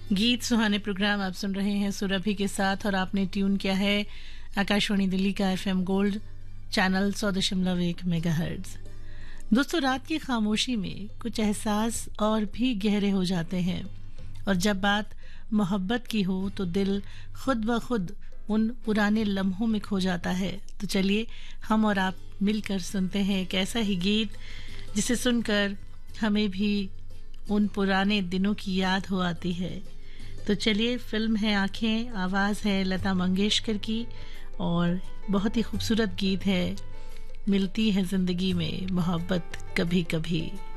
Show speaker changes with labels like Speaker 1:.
Speaker 1: गीत सुहाने प्रोग्राम आप सुन रहे हैं सुरभि के साथ और आपने ट्यून किया है आकाशवाणी दिल्ली का एफएम गोल्ड चैनल 100.1 मेगाहर्ट्ज। दोस्तों, रात की खामोशी में कुछ एहसास और भी गहरे हो जाते हैं और जब बात मोहब्बत की हो तो दिल खुद ब खुद उन पुराने लम्हों में खो जाता है। तो चलिए हम और आप मिलकर सुनते हैं एक ऐसा ही गीत जिसे सुनकर हमें भी उन पुराने दिनों की याद हो आती है। तो चलिए, फिल्म है आँखें, आवाज़ है लता मंगेशकर की और बहुत ही खूबसूरत गीत है मिलती है ज़िंदगी में मोहब्बत कभी कभी।